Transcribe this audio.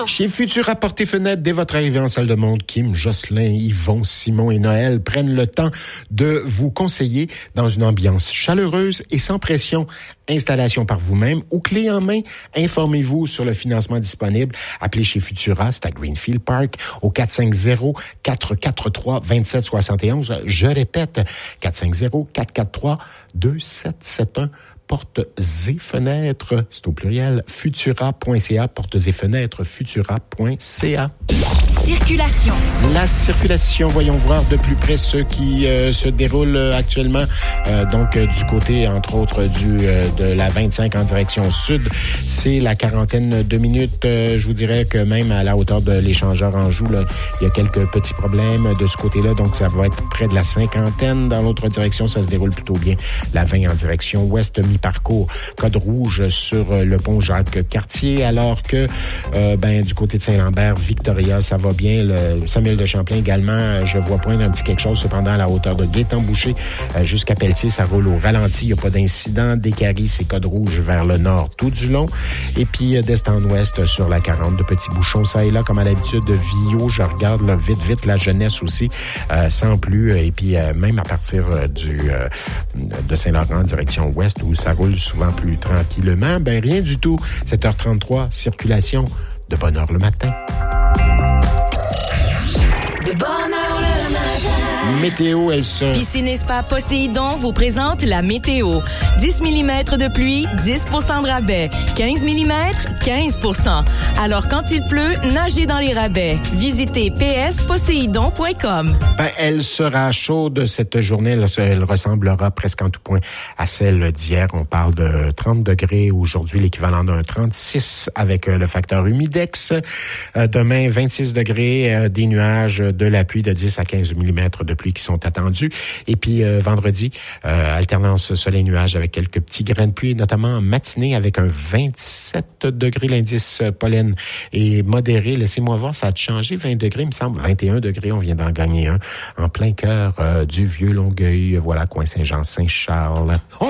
Chez Futura Portes et Fenêtres, dès votre arrivée en salle de monde, Kim, Jocelyn, Yvon, Simon et Noël prennent le temps de vous conseiller dans une ambiance chaleureuse et sans pression. Installation par vous-même ou clé en main. Informez-vous sur le financement disponible. Appelez chez Futura, c'est à Greenfield Park, au 450-443-2771. Je répète, 450-443-2771. Portes et fenêtres, c'est au pluriel, futura.ca, portes et fenêtres, futura.ca. Circulation. La circulation, voyons voir de plus près ce qui se déroule actuellement. Du côté, entre autres, de la 25 en direction sud, c'est la quarantaine de minutes. Je vous dirais que même à la hauteur de l'échangeur Anjou, là, il y a quelques petits problèmes de ce côté-là, donc ça va être près de la cinquantaine. Dans l'autre direction, ça se déroule plutôt bien. La 20 en direction ouest, mi-parcours, code rouge sur le pont Jacques-Cartier, alors que du côté de Saint-Lambert, Victoria, ça va bien. Le Samuel de Champlain également, je vois poindre un petit quelque chose, cependant à la hauteur de Gaétan-Boucher jusqu'à Pelletier, ça roule au ralenti, il n'y a pas d'incident. Décarie, c'est code rouge vers le nord tout du long. Et puis d'est en ouest sur la 40, de petits bouchons ça et là, comme à l'habitude de Villot, je regarde là, vite la jeunesse aussi, sans plus. Et puis même à partir de Saint-Laurent, direction ouest, où ça roule souvent plus tranquillement, rien du tout. 7h33, circulation de bonne heure le matin. De bonne heure le matin. Météo, elle se... Piscine et Spa Poséidon vous présente la météo. 10 mm de pluie, 10% de rabais. 15 mm, 15%. Alors quand il pleut, nagez dans les rabais. Visitez psposéidon.com. Elle sera chaude cette journée. Elle ressemblera presque en tout point à celle d'hier. On parle de 30 degrés aujourd'hui, l'équivalent d'un 36 avec le facteur humidex. Demain, 26 degrés, des nuages, de la pluie de 10 à 15 mm de pluie qui sont attendus. Et puis vendredi, alternance soleil-nuage avec quelques petits grains de pluie, notamment en matinée avec un 27 degrés. L'indice pollen est modéré. Laissez-moi voir, ça a changé 20 degrés, il me semble. 21 degrés, on vient d'en gagner un en plein cœur du Vieux Longueuil. Voilà, coin Saint-Jean, Saint-Charles.